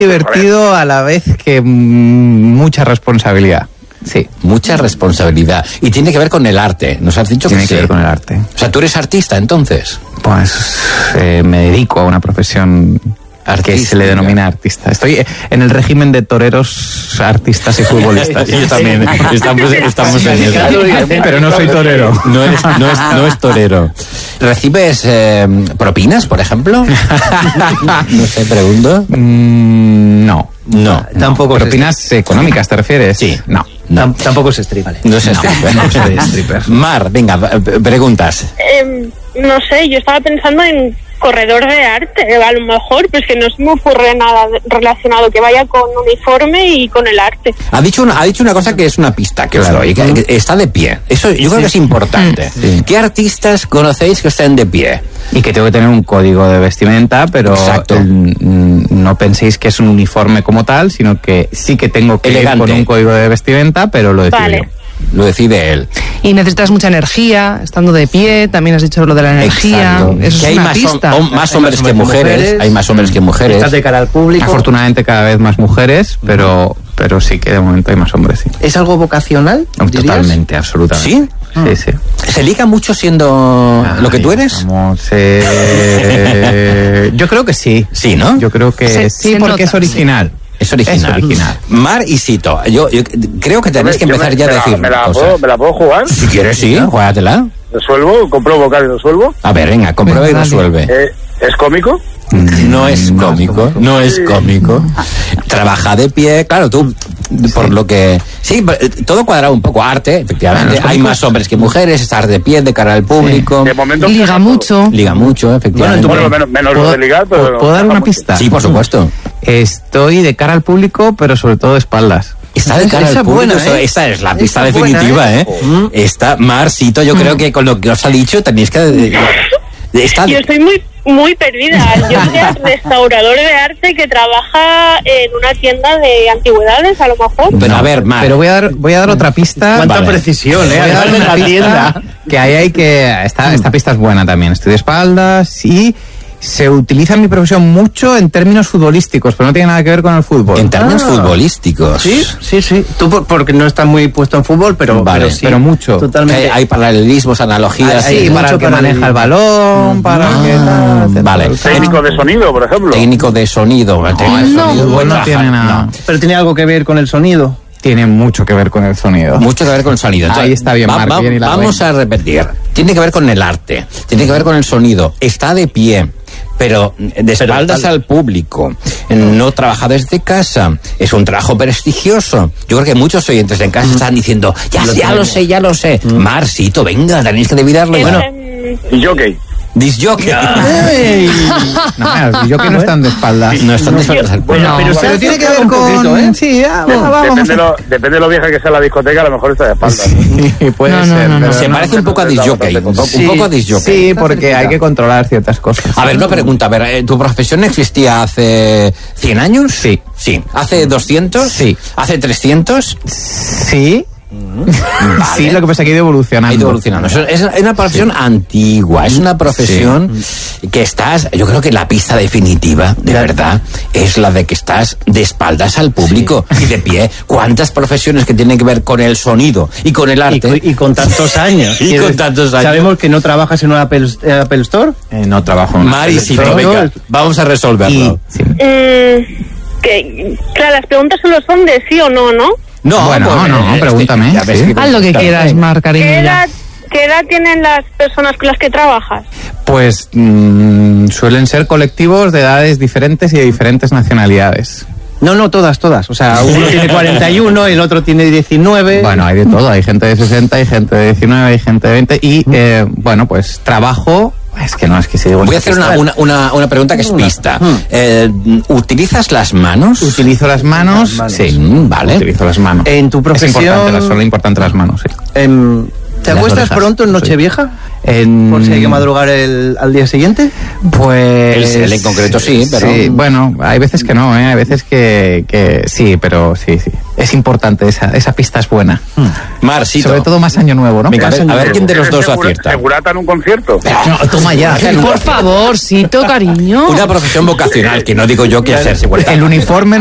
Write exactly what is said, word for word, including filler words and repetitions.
divertido a la vez que mucha responsabilidad. Sí. Mucha responsabilidad. Y tiene que ver con el arte. Nos has dicho tiene que que sí. ver con el arte. O sea, tú eres artista, entonces. Pues eh, me dedico a una profesión artística, que se le denomina artista. Estoy en el régimen de toreros, artistas y futbolistas. Yo también. Estamos, estamos en eso. Pero no soy torero. No, eres, no, es, no es torero. ¿Recibes eh, propinas, por ejemplo? No sé, pregunto. Mm, no. No. Tampoco. ¿Propinas económicas te refieres? Sí. No. No. Tampoco es stripper. No es stripper. No, no soy stripper. Mar, venga, preguntas. Eh, no sé, yo estaba pensando en corredor de arte, a lo mejor, pues que no se me ocurre nada relacionado que vaya con uniforme y con el arte. Ha dicho una, ha dicho una cosa que es una pista que claro. os doy, que, que está de pie. Eso yo sí. creo que es importante. Sí. ¿Qué artistas conocéis que estén de pie? Y que tengo que tener un código de vestimenta, pero el, no penséis que es un uniforme como tal, sino que sí que tengo que Elegante. ir con un código de vestimenta, pero lo decido vale. yo. Lo decide él. Y necesitas mucha energía, estando de pie, también has dicho lo de la energía. Exacto. Eso que es hay una más, pista. hom- más hombres, hombres que mujeres, mujeres, hay más hombres que mujeres. Estás de cara al público. Afortunadamente cada vez más mujeres, pero, pero sí que de momento hay más hombres, sí. ¿Es algo vocacional? Totalmente, dirías? absolutamente. ¿Sí? Sí, sí. ¿Se liga mucho siendo Ay, lo que tú eres? Vamos, eh, yo creo que sí. Sí, ¿no? Yo creo que Se- sí, se porque nota, es original. Sí. Es original. Es original. Mar y Sito. Yo, yo creo que tenéis que empezar me, ya a me decir la, me, la cosas. puedo, ¿Me la puedo jugar? Si quieres, sí, juégatela. ¿Resuelvo? ¿Compro vocal y resuelvo? A ver, venga, comprueba y resuelve. Eh, ¿Es cómico? No es cómico, no es cómico. Trabaja de pie, claro, tú, por lo que... Sí, todo cuadrado un poco. Arte, efectivamente. Bueno, hay más hombres que mujeres, estar de pie, de cara al público. De momento... Liga mucho. Liga mucho, efectivamente. Bueno, menos, menos lo de ligar, pero... ¿Puedo dar una pista? Sí, por supuesto. Estoy de cara al público, pero sobre todo de espaldas. Está de cara Esa al público, buena, ¿eh? esa es la pista Esa buena, definitiva, ¿eh? ¿eh? Está, Marcito, yo creo que con lo que os ha dicho tenéis que... Está Yo estoy muy muy perdida. Yo soy restaurador de arte que trabaja en una tienda de antigüedades, a lo mejor. Pero a ver, Mar. Pero voy a dar, voy a dar otra pista. Cuánta Vale. precisión, ¿eh? Voy a dar Además de una la pista tienda. que ahí hay que... Esta, esta pista es buena también. Estoy de espaldas y se utiliza en mi profesión mucho en términos futbolísticos, pero no tiene nada que ver con el fútbol. En términos Ah. futbolísticos. Sí, sí, sí. Tú por- porque no estás muy puesto en fútbol, pero, Vale, pero sí. pero mucho. Totalmente. Hay, hay paralelismos, analogías. Hay- hay Sí, para mucho el que para maneja el- el balón, para el que tal, etcétera. vale. Técnico de sonido, por ejemplo. Técnico de sonido. El técnico de No. sonido Fútbol no trabaja- tiene nada. no. Pero tiene algo que ver con el sonido. Tiene mucho que ver con el sonido. Mucho que ver con el sonido. Ahí está bien, Marc, bien hilado, vamos bien. a repetir. Tiene que ver con el arte. Tiene que ver con el sonido. Está de pie. Pero de espaldas al público, no trabaja desde casa, es un trabajo prestigioso. Yo creo que muchos oyentes en casa están diciendo, ya, Lo ya lo tenemos. sé, ya lo sé. Marcito, venga, tenéis que adivinarlo. Es, Bueno, em, Y jockey. disjockey. No, yo que no están de espaldas. No están de espaldas al Bueno, público. pero se Pero ha tiene que acercado ver un con... poquito, ¿eh? Sí, ya, De- bueno, vamos depende, a- lo, depende de lo vieja que sea la discoteca, a lo mejor está de espaldas. Sí, puede No, no, ser. no, no. pero Se no- parece un poco a disjockey. Un, po- Sí, un poco a disjockey. sí, porque hay que controlar ciertas cosas. A ver, una pregunta. A ver, eh, ¿tu profesión existía hace cien años? Sí. Sí. ¿Hace doscientos? Sí. ¿Hace trescientos? Sí. Sí, lo que pasa es que ha ido evolucionando. Ha ido evolucionando. Es, es una profesión antigua, es una profesión que estás, yo creo que la pista definitiva, de verdad, es la de que estás de espaldas al público y de pie. ¿Cuántas profesiones que tienen que ver con el sonido y con el Y, arte? cu- y con tantos años. Y Quiero con decir, tantos años. Sabemos que no trabajas en un Apple, eh, Apple Store. Eh, no trabajo en una Marisito, Pero- venga, vamos a resolverlo. Y, sí. mm, que, claro, las preguntas solo son de sí o no, ¿no? No, Bueno, pues, no, eh, pregúntame, ya ves sí. que- Haz lo que quieras, Mar, ¿Qué cariño. ya. edad, ¿Qué edad tienen las personas con las que trabajas? Pues mm, suelen ser colectivos de edades diferentes y de diferentes nacionalidades. No, no, todas, todas. O sea, uno tiene cuarenta y uno, el otro tiene diecinueve. Bueno, hay de todo. Hay gente de sesenta, hay gente de diecinueve, hay gente de veinte. Y, eh, bueno, pues trabajo... Es que no, es que si digo... Voy a hacer una, una, una, una pregunta que es pista. Eh, ¿Utilizas las manos? Utilizo las manos. Las manos. Sí, Mm, vale. Utilizo las manos. En tu Es profesión... importante, las- son importantes las manos, sí. em, ¿Te las acuestas orejas. pronto en Sí. Nochevieja? En- Por si hay que madrugar el, al día siguiente. Pues... Él, él en concreto sí, pero... Sí, bueno, hay veces que no, ¿eh? Hay veces que, que sí, pero sí, sí. Es importante, esa, esa pista es buena. Marcito. Sobre todo más año nuevo, ¿no? Venga, a ver, a ver quién de los ¿Eres dos segura- acierta. segurata en un concierto? No, toma ya. Por favor, Sito, cariño. Una profesión vocacional, que no digo yo qué hacer, seguro. El uniforme